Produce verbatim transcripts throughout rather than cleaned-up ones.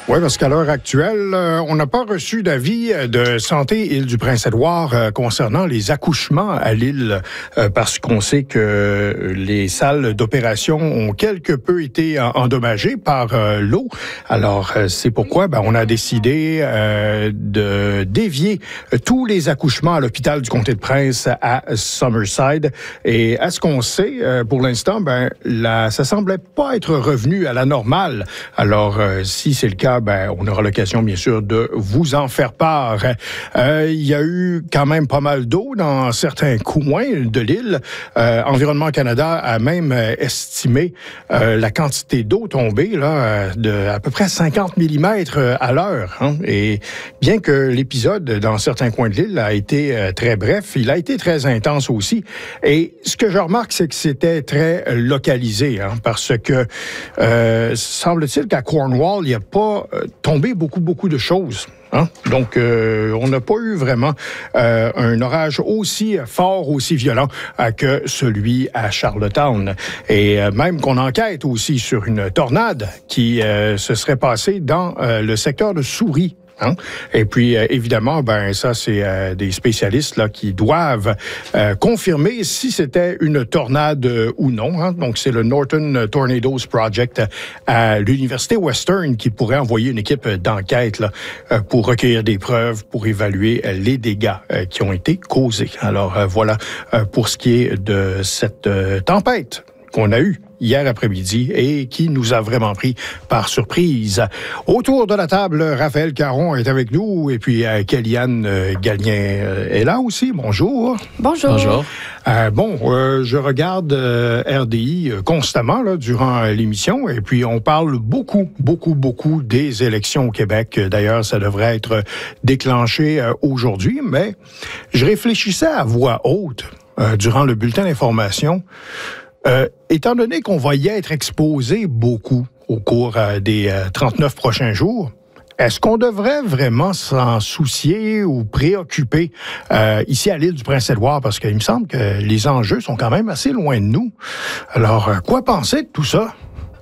Oui, parce qu'à l'heure actuelle, euh, on n'a pas reçu d'avis de Santé Île-du-Prince-Édouard euh, concernant les accouchements à l'île, euh, parce qu'on sait que les salles d'opération ont quelque peu été endommagées par euh, l'eau. Alors, euh, c'est pourquoi ben, on a décidé euh, de dévier tous les accouchements à l'hôpital du Comté de Prince à Summerside. Et à ce qu'on sait, euh, pour l'instant, ben, la, ça semblait pas être revenu à la normale. Alors, euh, si c'est le cas, ben, on aura l'occasion, bien sûr, de vous en faire part. Euh, il y a eu quand même pas mal d'eau dans certains coins de l'île. Euh, Environnement Canada a même estimé euh, la quantité d'eau tombée là, de à peu près cinquante millimètres à l'heure. Hein. Et bien que l'épisode, dans certains coins de l'île, a été euh, très bref, il a été très intense aussi. Et ce que je remarque, c'est que c'était très localisé, hein, parce que euh, semble-t-il qu'à Cornwall, il n'y a pas tombé beaucoup, beaucoup de choses. Hein? Donc, euh, on n'a pas eu vraiment euh, un orage aussi fort, aussi violent euh, que celui à Charlottetown. Et euh, même qu'on enquête aussi sur une tornade qui euh, se serait passée dans euh, le secteur de Souris. Hein? Et puis, euh, évidemment, ben ça, c'est euh, des spécialistes là qui doivent euh, confirmer si c'était une tornade euh, ou non. Hein? Donc, c'est le Northern Tornadoes Project à l'Université Western qui pourrait envoyer une équipe d'enquête là, euh, pour recueillir des preuves, pour évaluer euh, les dégâts euh, qui ont été causés. Alors, euh, voilà euh, pour ce qui est de cette euh, tempête qu'on a eue hier après-midi et qui nous a vraiment pris par surprise. Autour de la table, Raphaël Caron est avec nous et puis euh, Kellyanne euh, Gagnon euh, est là aussi. Bonjour. Bonjour. Bonjour. Euh, bon, euh, je regarde euh, R D I euh, constamment là, durant euh, l'émission et puis on parle beaucoup, beaucoup, beaucoup des élections au Québec. D'ailleurs, ça devrait être déclenché euh, aujourd'hui, mais je réfléchissais à voix haute euh, durant le bulletin d'information. Euh, étant donné qu'on va y être exposé beaucoup au cours euh, des euh, trente-neuf prochains jours, est-ce qu'on devrait vraiment s'en soucier ou préoccuper euh, ici à l'île du Prince-Édouard? Parce qu'il me semble que les enjeux sont quand même assez loin de nous. Alors, euh, quoi penser de tout ça?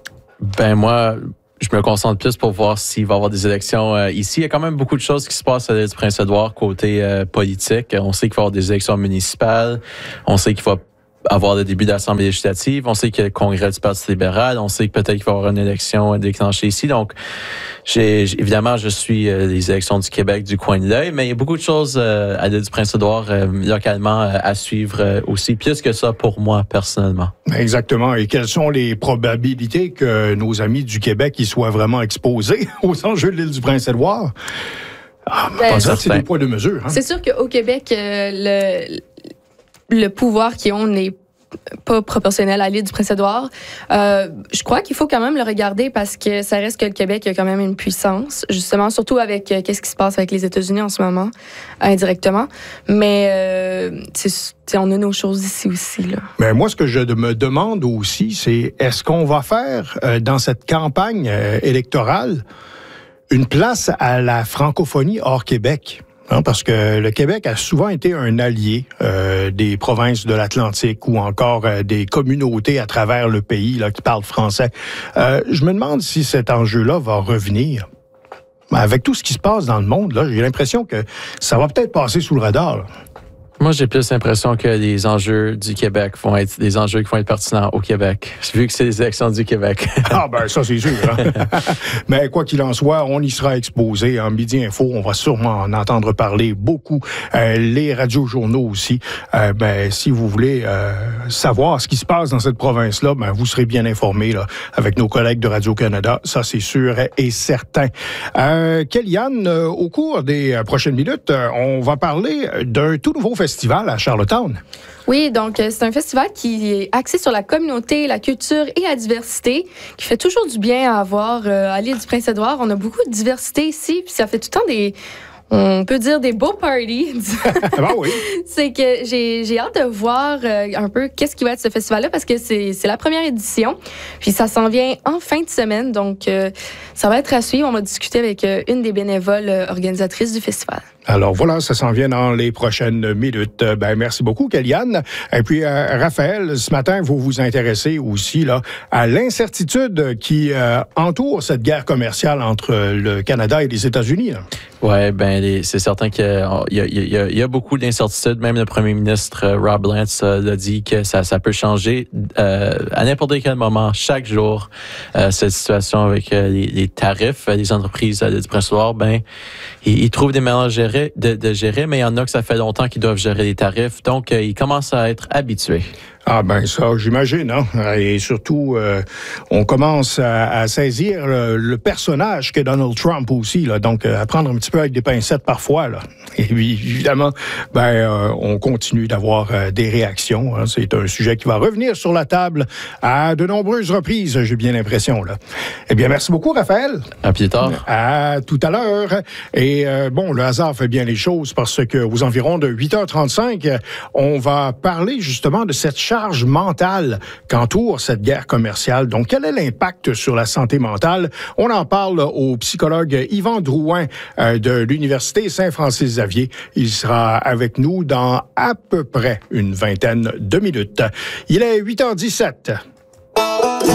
Ben moi, je me concentre plus pour voir s'il va y avoir des élections euh, ici. Il y a quand même beaucoup de choses qui se passent à l'île du Prince-Édouard côté euh, politique. On sait qu'il va y avoir des élections municipales. On sait qu'il va avoir le début d'Assemblée législative. On sait qu'il y a le congrès du Parti libéral. On sait que peut-être qu'il va y avoir une élection déclenchée ici. Donc, j'ai, évidemment, je suis euh, les élections du Québec du coin de l'œil, mais il y a beaucoup de choses euh, à l'île du Prince-Édouard euh, localement euh, à suivre euh, aussi, plus que ça pour moi, personnellement. Exactement. Et quelles sont les probabilités que nos amis du Québec y soient vraiment exposés aux enjeux de l'île du Prince-Édouard? Ah, ben, ça, c'est des poids de mesure. Hein? C'est sûr qu'au Québec, euh, le... le pouvoir qu'ils ont n'est pas proportionnel à l'île du Prince-Édouard. Euh, je crois qu'il faut quand même le regarder parce que ça reste que le Québec a quand même une puissance, justement, surtout avec euh, qu'est-ce qui se passe avec les États-Unis en ce moment, indirectement. Mais euh, c'est, on a nos choses ici aussi. Là. Mais moi, ce que je me demande aussi, c'est est-ce qu'on va faire euh, dans cette campagne euh, électorale une place à la francophonie hors Québec? Hein, parce que le Québec a souvent été un allié euh, des provinces de l'Atlantique ou encore euh, des communautés à travers le pays là, qui parlent français. Euh, je me demande si cet enjeu-là va revenir. Avec tout ce qui se passe dans le monde, là, j'ai l'impression que ça va peut-être passer sous le radar. Là. Moi, j'ai plus l'impression que les enjeux du Québec vont être des enjeux qui vont être pertinents au Québec, vu que c'est les élections du Québec. Ah ben ça, c'est sûr. Hein? Mais quoi qu'il en soit, on y sera exposé. En Midi Info, on va sûrement en entendre parler beaucoup. Euh, les radios-journaux aussi. Euh, ben, si vous voulez euh, savoir ce qui se passe dans cette province-là, ben, vous serez bien informés là, avec nos collègues de Radio-Canada. Ça, c'est sûr et certain. Euh, Kellyanne, euh, au cours des euh, prochaines minutes, euh, on va parler d'un tout nouveau festival festival à Charlottetown. Oui, donc c'est un festival qui est axé sur la communauté, la culture et la diversité, qui fait toujours du bien à avoir euh, à l'île du Prince-Édouard. On a beaucoup de diversité ici, puis ça fait tout le temps des... On peut dire des beaux parties. Ah oui. C'est que j'ai, j'ai hâte de voir euh, un peu qu'est-ce qui va être ce festival-là parce que c'est, c'est la première édition. Puis ça s'en vient en fin de semaine. Donc, euh, ça va être à suivre. On va discuter avec euh, une des bénévoles euh, organisatrices du festival. Alors voilà, ça s'en vient dans les prochaines minutes. Ben merci beaucoup, Kellyanne. Et puis euh, Raphaël, ce matin, vous vous intéressez aussi là à l'incertitude qui euh, entoure cette guerre commerciale entre le Canada et les États-Unis. Là. Ouais, ben les, c'est certain qu'il y a, il y a, il y a, il y a beaucoup d'incertitudes. Même le premier ministre euh, Rob Lance euh, l'a dit que ça, ça peut changer euh, à n'importe quel moment, chaque jour. Euh, cette situation avec euh, les, les tarifs euh, des entreprises euh, du Prince-Édouard, ben ils, ils trouvent des moyens de gérer, de, de gérer, mais il y en a que ça fait longtemps qu'ils doivent gérer les tarifs, donc euh, ils commencent à être habitués. Ah ben ça, j'imagine, hein? Et surtout, euh, on commence à, à saisir le, le personnage qu'est Donald Trump aussi, là. Donc, à prendre un petit peu avec des pincettes parfois, là. Et puis, évidemment, ben, euh, on continue d'avoir euh, des réactions. Hein. C'est un sujet qui va revenir sur la table à de nombreuses reprises, j'ai bien l'impression, là. Eh bien, merci beaucoup, Raphaël. À plus tard. À tout à l'heure. Et euh, bon, le hasard fait bien les choses parce que aux environs de huit heures trente-cinq, on va parler justement de cette charge mentale qu'entoure cette guerre commerciale. Donc, quel est l'impact sur la santé mentale? On en parle au psychologue Yvan Drouin euh, de l'Université Saint-Francis-Xavier. Il sera avec nous dans à peu près une vingtaine de minutes. Il est huit heures dix-sept.